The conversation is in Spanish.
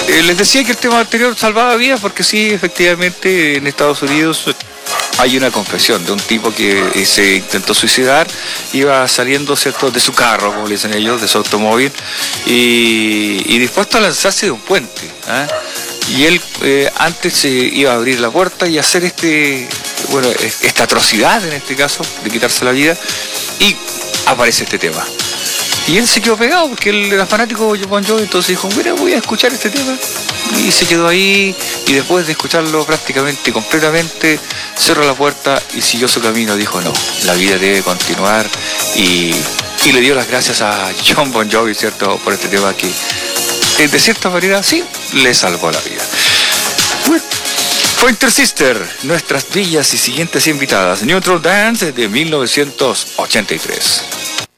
Les decía que el tema anterior salvaba vidas porque sí, efectivamente, en Estados Unidos hay una confesión de un tipo que se intentó suicidar, iba saliendo, ¿cierto?, de su carro, como le dicen ellos, de su automóvil, y dispuesto a lanzarse de un puente, ¿eh? Y él antes iba a abrir la puerta y hacer esta atrocidad, en este caso, de quitarse la vida, y aparece este tema. Y él se quedó pegado porque él era fanático de Bon Jovi, entonces dijo, mira, voy a escuchar este tema. Y se quedó ahí, y después de escucharlo prácticamente, completamente, cerró la puerta y siguió su camino. Dijo, no, la vida debe continuar. Y le dio las gracias a John Bon Jovi, ¿cierto?, por este tema que, de cierta manera, sí, le salvó la vida. Bueno, Pointer Sister, nuestras bellas y siguientes invitadas. Neutral Dance de 1983.